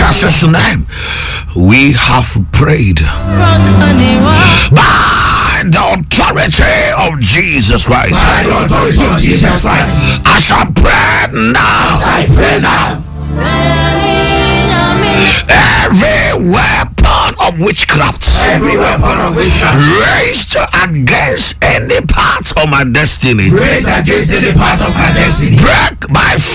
Jesus' name, we have prayed. By the authority of Jesus Christ. By the authority of Jesus Christ. I shall pray now. As I pray now. Every weapon of witchcraft. Every weapon of witchcraft. Raised against any part of my destiny. Raised against any part of my destiny. Break by